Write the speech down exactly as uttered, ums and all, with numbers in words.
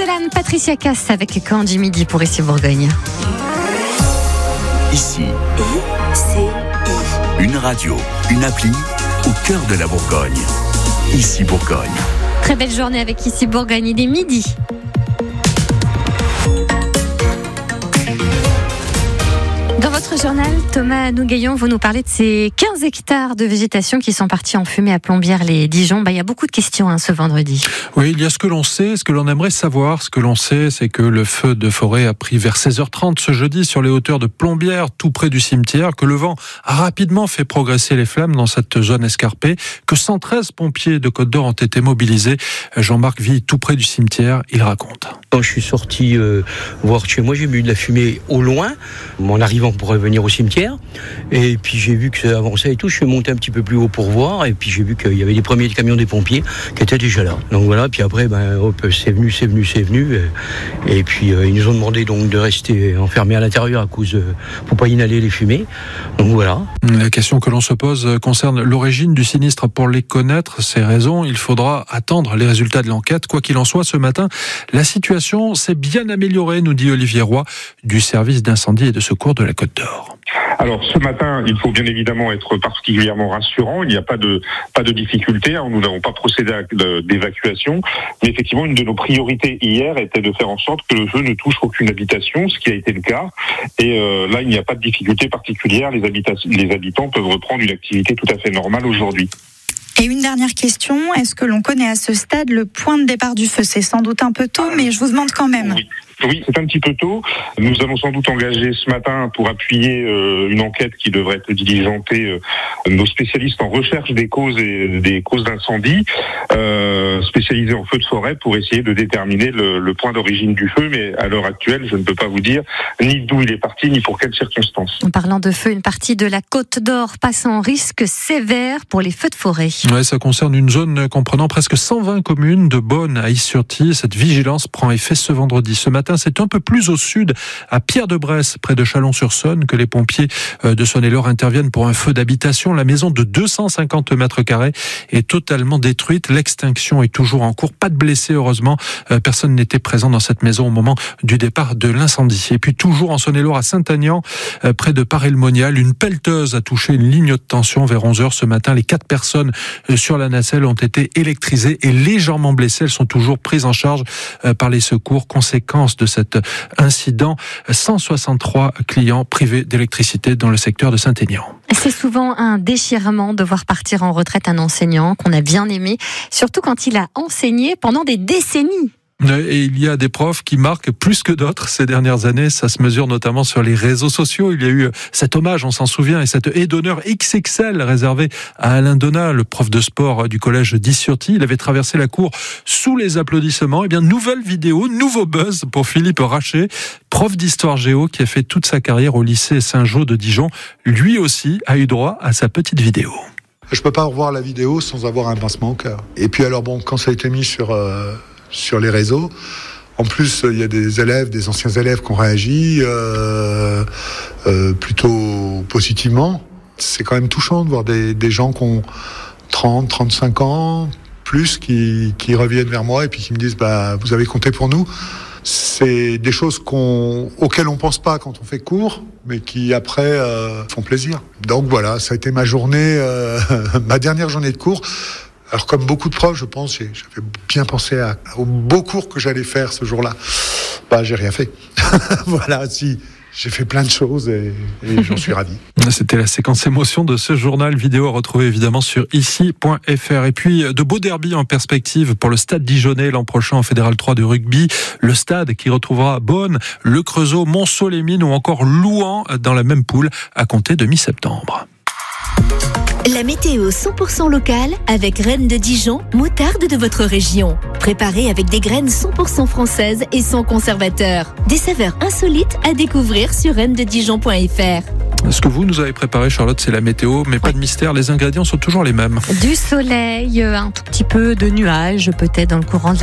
Roxelane, Patricia Cass avec Candy Midi pour Ici Bourgogne. Ici, I C I. une radio, une appli au cœur de la Bourgogne. Ici Bourgogne. Très belle journée avec Ici Bourgogne, il est midi. Dans votre journal, Thomas Nougaillon, vous nous parlez de ces quinze hectares de végétation qui sont partis en fumée à Plombières-les-Dijon. Bah, il y a beaucoup de questions hein, ce vendredi. Oui, il y a ce que l'on sait, ce que l'on aimerait savoir. Ce que l'on sait, c'est que le feu de forêt a pris vers seize heures trente ce jeudi sur les hauteurs de Plombières, tout près du cimetière, que le vent a rapidement fait progresser les flammes dans cette zone escarpée, que cent treize pompiers de Côte-d'Or ont été mobilisés. Jean-Marc vit tout près du cimetière, il raconte. Quand je suis sorti euh, voir chez moi, j'ai vu de la fumée au loin, en arrivant pour revenir au cimetière, et puis j'ai vu que ça avançait et tout, je suis monté un petit peu plus haut pour voir, et puis j'ai vu qu'il y avait les premiers camions des pompiers qui étaient déjà là. Donc voilà, puis après, ben, hop, c'est venu, c'est venu, c'est venu, et, et puis euh, ils nous ont demandé donc de rester enfermés à l'intérieur à cause, euh, pour pas inhaler les fumées. Donc voilà. La question que l'on se pose concerne l'origine du sinistre. Pour les connaître, ces raisons, il faudra attendre les résultats de l'enquête. Quoi qu'il en soit, ce matin, la situation s'est bien améliorée, nous dit Olivier Roy, du service d'incendie et de secours de la Côte-d'Or. Alors ce matin, il faut bien évidemment être particulièrement rassurant. Il n'y a pas de pas de difficulté. Nous n'avons pas procédé à d'évacuation, mais effectivement, une de nos priorités hier était de faire en sorte que le feu ne touche aucune habitation, ce qui a été le cas. Et euh, là, il n'y a pas de difficulté particulière. Les habitants, les habitants peuvent reprendre une activité tout à fait normale aujourd'hui. Et une dernière question, est-ce que l'on connaît à ce stade le point de départ du feu ? C'est sans doute un peu tôt, mais je vous demande quand même. Oui. Oui, c'est un petit peu tôt. Nous allons sans doute engager ce matin pour appuyer euh, une enquête qui devrait être diligentée euh, nos spécialistes en recherche des causes et des causes d'incendie, euh, spécialisés en feu de forêt pour essayer de déterminer le, le point d'origine du feu. Mais à l'heure actuelle, je ne peux pas vous dire ni d'où il est parti, ni pour quelles circonstances. En parlant de feu, une partie de la Côte-d'Or passe en risque sévère pour les feux de forêt. Ouais, ça concerne une zone comprenant presque cent vingt communes, de Beaune à Is-sur-Tille. Cette vigilance prend effet ce vendredi. Ce matin, c'est un peu plus au sud, à Pierre-de-Bresse, près de Chalon-sur-Saône, que les pompiers de Saône-et-Loire interviennent pour un feu d'habitation. La maison de deux cent cinquante mètres carrés est totalement détruite. L'extinction est toujours en cours. Pas de blessés, heureusement. Personne n'était présent dans cette maison au moment du départ de l'incendie. Et puis toujours en Saône-et-Loire, à Saint-Aignan, près de Paray-le-Monial, une pelleteuse a touché une ligne de tension vers onze heures ce matin. Les quatre personnes sur la nacelle ont été électrisées et légèrement blessées. Elles sont toujours prises en charge par les secours. Conséquence de cet incident, cent soixante-trois clients privés d'électricité dans le secteur de Saint-Aignan. C'est souvent un déchirement de voir partir en retraite un enseignant qu'on a bien aimé, surtout quand il a enseigné pendant des décennies. Et il y a des profs qui marquent plus que d'autres ces dernières années. Ça se mesure notamment sur les réseaux sociaux. Il y a eu cet hommage, on s'en souvient, et cette haie d'honneur X X L réservée à Alain Donat, le prof de sport du collège d'Is-sur-Tille. Il avait traversé la cour sous les applaudissements. Et bien, nouvelle vidéo, nouveau buzz pour Philippe Rachet, prof d'histoire géo qui a fait toute sa carrière au lycée Saint-Jean de Dijon. Lui aussi a eu droit à sa petite vidéo. Je peux pas revoir la vidéo sans avoir un pincement au cœur. Et puis alors bon, quand ça a été mis sur... Euh... sur les réseaux. En plus, il y a des élèves, des anciens élèves qui ont réagi euh, euh, plutôt positivement. C'est quand même touchant de voir des, des gens qui ont trente, trente-cinq ans, plus, qui, qui reviennent vers moi et puis qui me disent bah, « vous avez compté pour nous ». C'est des choses qu'on, auxquelles on pense pas quand on fait cours, mais qui après euh, font plaisir. Donc voilà, ça a été ma journée, euh, ma dernière journée de cours. Alors comme beaucoup de profs, je pense, j'avais bien pensé à, aux beaux cours que j'allais faire ce jour-là. Bah, j'ai rien fait. Voilà, si, j'ai fait plein de choses et, et j'en suis ravi. C'était la séquence émotion de ce journal vidéo à retrouver évidemment sur ici point f r. Et puis de beaux derbies en perspective pour le Stade Dijonnais l'an prochain en Fédéral trois de rugby. Le stade qui retrouvera Beaune, Le Creusot, Montceau-les-Mines ou encore Louhans dans la même poule à compter de mi-septembre. La météo cent pour cent locale avec Reine de Dijon, moutarde de votre région. Préparée avec des graines cent pour cent françaises et sans conservateur. Des saveurs insolites à découvrir sur reine de dijon point f r. Ce que vous nous avez préparé, Charlotte, c'est la météo, mais pas ouais. de mystère, les ingrédients sont toujours les mêmes. Du soleil, un tout petit peu de nuages peut-être dans le courant de